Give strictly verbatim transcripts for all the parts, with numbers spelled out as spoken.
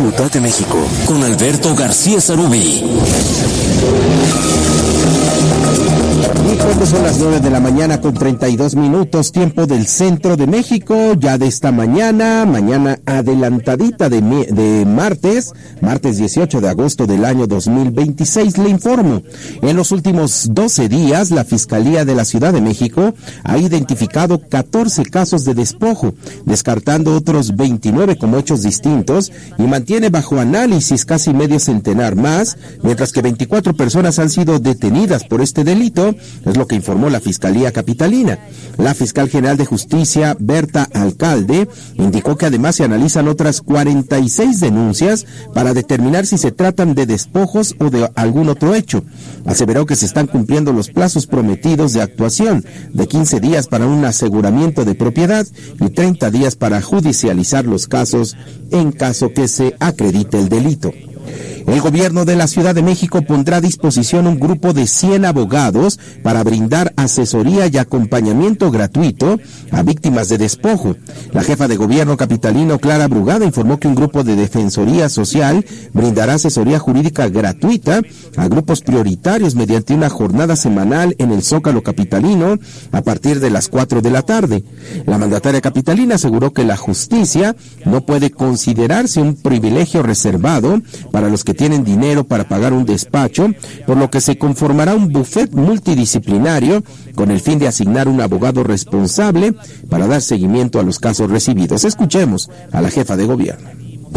Ciudad de México, con Alberto García Zarubi. Y cuando son las nueve de la mañana con treinta y dos minutos, tiempo del centro de México, ya de esta mañana, mañana adelantadita de, de martes, martes dieciocho de agosto del año dos mil veintiséis, le informo. En los últimos doce días, la Fiscalía de la Ciudad de México ha identificado catorce casos de despojo, descartando otros veintinueve como hechos distintos, y mantiene bajo análisis casi medio centenar más, mientras que veinticuatro personas han sido detenidas por este delito, es lo que informó la Fiscalía Capitalina. La Fiscal General de Justicia, Berta Alcalde, indicó que además se analizan otras cuarenta y seis denuncias para determinar si se tratan de despojos o de algún otro hecho. Aseveró que se están cumpliendo los plazos prometidos de actuación, de quince días para un aseguramiento de propiedad y treinta días para judicializar los casos en caso que se acredite el delito. El gobierno de la Ciudad de México pondrá a disposición un grupo de cien abogados para brindar asesoría y acompañamiento gratuito a víctimas de despojo. La jefa de gobierno capitalino, Clara Brugada, informó que un grupo de Defensoría Social brindará asesoría jurídica gratuita a grupos prioritarios mediante una jornada semanal en el Zócalo capitalino a partir de las cuatro de la tarde. La mandataria capitalina aseguró que la justicia no puede considerarse un privilegio reservado para los que tienen dinero para pagar un despacho, por lo que se conformará un buffet multidisciplinario con el fin de asignar un abogado responsable para dar seguimiento a los casos recibidos. Escuchemos a la jefa de gobierno.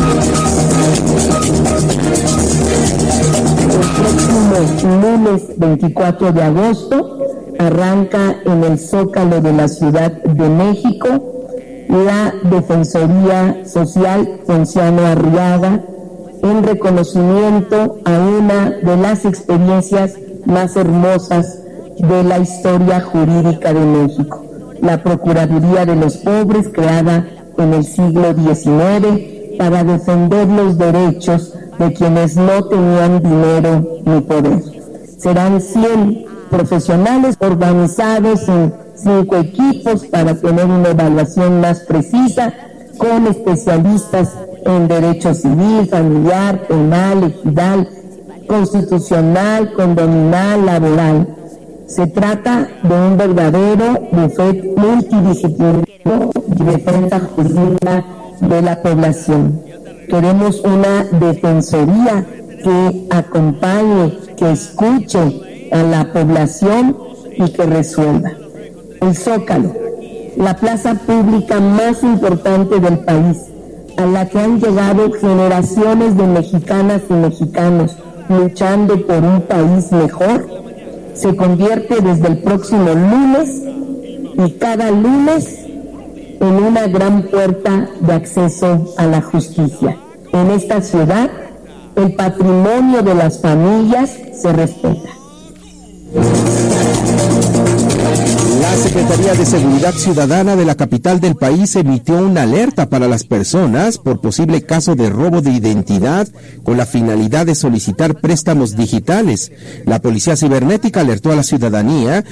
El próximo lunes veinticuatro de agosto arranca en el Zócalo de la Ciudad de México la Defensoría Social Ponciano Arriaga, en reconocimiento a una de las experiencias más hermosas de la historia jurídica de México, la Procuraduría de los Pobres, creada en el siglo diecinueve para defender los derechos de quienes no tenían dinero ni poder. Serán cien profesionales organizados en cinco equipos para tener una evaluación más precisa, con especialistas en derecho civil, familiar, penal, ejidal, constitucional, condominal, laboral. Se trata de un verdadero bufete multidisciplinario de defensa jurídica de la población. Queremos una defensoría que acompañe, que escuche a la población y que resuelva. El Zócalo, la plaza pública más importante del país, a la que han llegado generaciones de mexicanas y mexicanos luchando por un país mejor, se convierte desde el próximo lunes y cada lunes en una gran puerta de acceso a la justicia. En esta ciudad, el patrimonio de las familias se respeta. La Secretaría de Seguridad Ciudadana de la capital del país emitió una alerta para las personas por posible caso de robo de identidad con la finalidad de solicitar préstamos digitales. La Policía Cibernética alertó a la ciudadanía